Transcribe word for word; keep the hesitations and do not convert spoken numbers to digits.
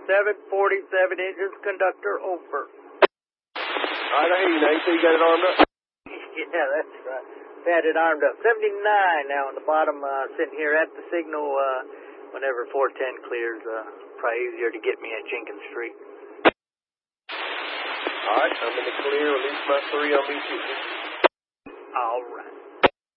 seven forty-seven inches, conductor, over. All right, I hear you now. You say you got it armed up? Yeah, that's right. Had it armed up. seventy-nine now on the bottom, uh, sitting here at the signal, uh, whenever four ten clears, uh, probably easier to get me at Jenkins Street. All right, I'm in the clear. Release my three. I'll meet you.